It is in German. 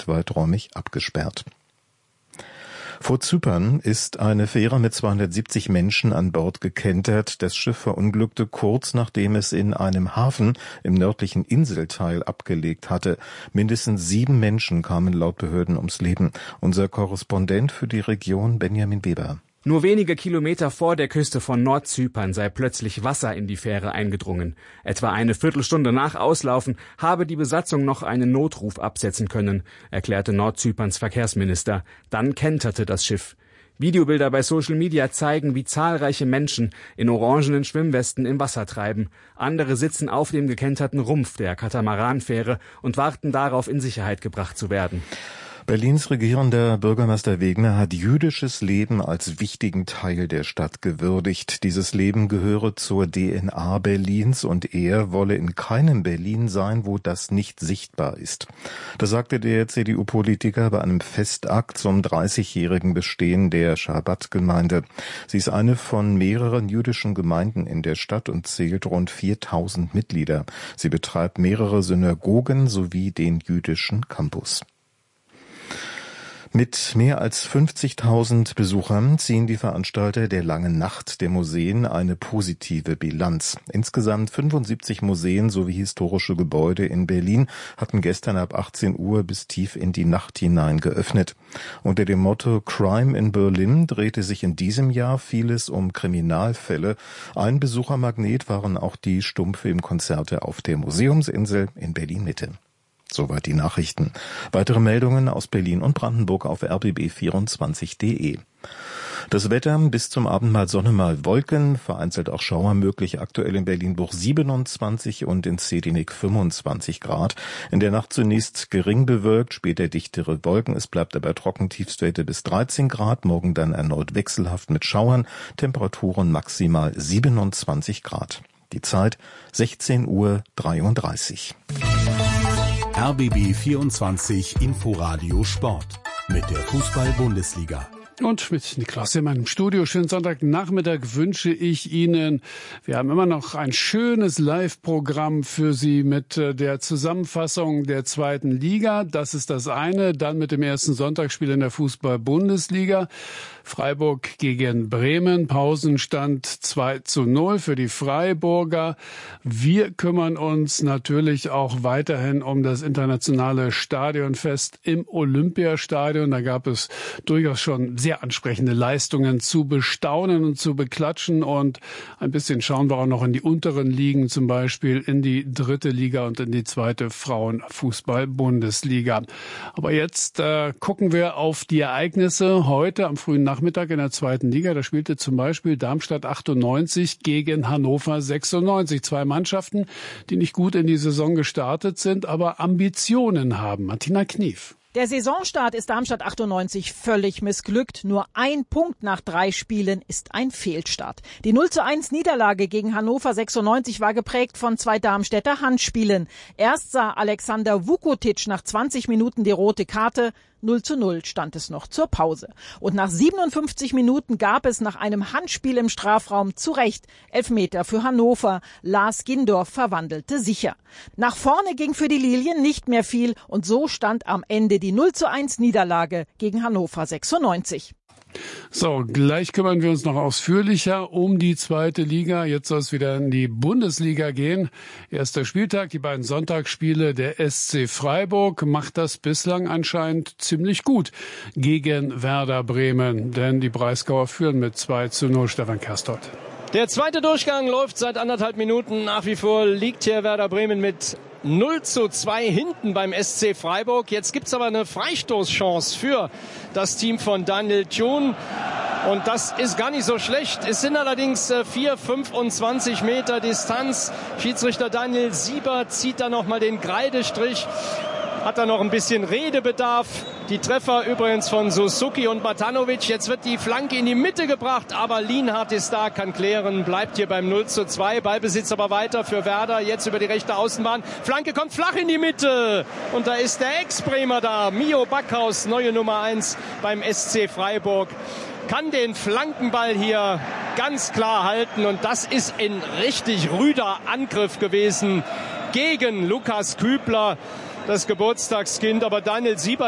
weiträumig abgesperrt. Vor Zypern ist eine Fähre mit 270 Menschen an Bord gekentert. Das Schiff verunglückte kurz, nachdem es in einem Hafen im nördlichen Inselteil abgelegt hatte. Mindestens 7 Menschen kamen laut Behörden ums Leben. Unser Korrespondent für die Region, Benjamin Weber. Nur wenige Kilometer vor der Küste von Nordzypern sei plötzlich Wasser in die Fähre eingedrungen. Etwa eine Viertelstunde nach Auslaufen habe die Besatzung noch einen Notruf absetzen können, erklärte Nordzyperns Verkehrsminister. Dann kenterte das Schiff. Videobilder bei Social Media zeigen, wie zahlreiche Menschen in orangenen Schwimmwesten im Wasser treiben. Andere sitzen auf dem gekenterten Rumpf der Katamaranfähre und warten darauf, in Sicherheit gebracht zu werden. Berlins regierender Bürgermeister Wegner hat jüdisches Leben als wichtigen Teil der Stadt gewürdigt. Dieses Leben gehöre zur DNA Berlins und er wolle in keinem Berlin sein, wo das nicht sichtbar ist. Das sagte der CDU-Politiker bei einem Festakt zum 30-jährigen Bestehen der Schabbat-Gemeinde. Sie ist eine von mehreren jüdischen Gemeinden in der Stadt und zählt rund 4.000 Mitglieder. Sie betreibt mehrere Synagogen sowie den jüdischen Campus. Mit mehr als 50.000 Besuchern ziehen die Veranstalter der Langen Nacht der Museen eine positive Bilanz. Insgesamt 75 Museen sowie historische Gebäude in Berlin hatten gestern ab 18 Uhr bis tief in die Nacht hinein geöffnet. Unter dem Motto Crime in Berlin drehte sich in diesem Jahr vieles um Kriminalfälle. Ein Besuchermagnet waren auch die Stummfilmkonzerte auf der Museumsinsel in Berlin-Mitte. Soweit die Nachrichten. Weitere Meldungen aus Berlin und Brandenburg auf rbb24.de. Das Wetter bis zum Abend mal Sonne, mal Wolken, vereinzelt auch Schauer möglich, aktuell in Berlin-Buch 27 und in Zedinik 25 Grad. In der Nacht zunächst gering bewölkt, später dichtere Wolken, es bleibt aber trocken, Tiefstwerte bis 13 Grad, morgen dann erneut wechselhaft mit Schauern, Temperaturen maximal 27 Grad. Die Zeit 16:33 Uhr. RBB 24 Inforadio Sport mit der Fußball-Bundesliga. Und mit Niklas in meinem Studio. Schönen Sonntagnachmittag wünsche ich Ihnen. Wir haben immer noch ein schönes Live-Programm für Sie mit der Zusammenfassung der zweiten Liga. Das ist das eine. Dann mit dem ersten Sonntagsspiel in der Fußball-Bundesliga. Freiburg gegen Bremen. Pausenstand 2:0 für die Freiburger. Wir kümmern uns natürlich auch weiterhin um das internationale Stadionfest im Olympiastadion. Da gab es durchaus schon sehr ansprechende Leistungen zu bestaunen und zu beklatschen. Und ein bisschen schauen wir auch noch in die unteren Ligen, zum Beispiel in die dritte Liga und in die zweite Frauenfußball-Bundesliga. Aber jetzt gucken wir auf die Ereignisse heute am frühen Nachmittag in der zweiten Liga. Da spielte zum Beispiel Darmstadt 98 gegen Hannover 96. Zwei Mannschaften, die nicht gut in die Saison gestartet sind, aber Ambitionen haben. Martina Knief. Der Saisonstart ist Darmstadt 98 völlig missglückt. Nur ein Punkt nach 3 Spielen ist ein Fehlstart. Die 0:1 Niederlage gegen Hannover 96 war geprägt von 2 Darmstädter Handspielen. Erst sah Alexander Vukotic nach 20 Minuten die rote Karte. 0:0 stand es noch zur Pause. Und nach 57 Minuten gab es nach einem Handspiel im Strafraum zu Recht Elfmeter für Hannover. Lars Gindorf verwandelte sicher. Nach vorne ging für die Lilien nicht mehr viel und so stand am Ende die 0:1 Niederlage gegen Hannover 96. So, gleich kümmern wir uns noch ausführlicher um die zweite Liga. Jetzt soll es wieder in die Bundesliga gehen. Erster Spieltag, die beiden Sonntagsspiele. Der SC Freiburg macht das bislang anscheinend ziemlich gut gegen Werder Bremen. Denn die Breisgauer führen mit 2:0. Stefan Kerstott. Der zweite Durchgang läuft seit 1,5 Minuten. Nach wie vor liegt hier Werder Bremen mit 0:2 hinten beim SC Freiburg. Jetzt gibt's aber eine Freistoßchance für das Team von Daniel Thun. Und das ist gar nicht so schlecht. Es sind allerdings 25 Meter Distanz. Schiedsrichter Daniel Sieber zieht da nochmal den Kreidestrich. Hat da noch ein bisschen Redebedarf. Die Treffer übrigens von Suzuki und Matanovic. Jetzt wird die Flanke in die Mitte gebracht, aber Lienhardt ist da, kann klären, bleibt hier beim 0:2. Ballbesitz aber weiter für Werder, jetzt über die rechte Außenbahn. Flanke kommt flach in die Mitte und da ist der Ex-Bremer da. Mio Backhaus, neue Nummer 1 beim SC Freiburg. Kann den Flankenball hier ganz klar halten und das ist ein richtig rüder Angriff gewesen gegen Lukas Kübler, das Geburtstagskind. Aber Daniel Sieber